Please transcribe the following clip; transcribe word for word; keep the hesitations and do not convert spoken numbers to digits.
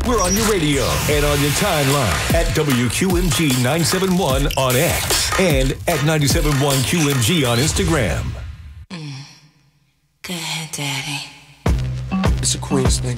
We're on your radio and on your timeline at W Q M G nine seven one on X and at nine seven one Q M G on Instagram. Mm. Go ahead, Daddy. It's a Queens thing.